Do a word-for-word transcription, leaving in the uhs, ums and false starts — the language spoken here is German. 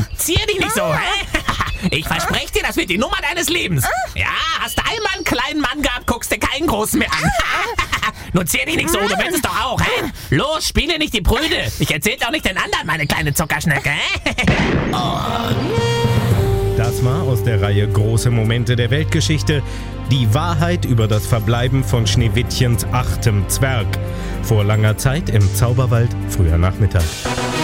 Zieh dich nicht so, hä? Ich verspreche dir, das wird die Nummer deines Lebens. Ja, hast du einmal einen kleinen Mann gehabt, guckst dir keinen großen mehr an. Nur zieh dich nicht so, du willst es doch auch, hä? Los, spiele nicht die Prüde. Ich erzähl's auch nicht den anderen, meine kleine Zuckerschnecke, hä? Oh. Das war aus der Reihe Große Momente der Weltgeschichte die Wahrheit über das Verbleiben von Schneewittchens achtem Zwerg. Vor langer Zeit im Zauberwald, früher Nachmittag.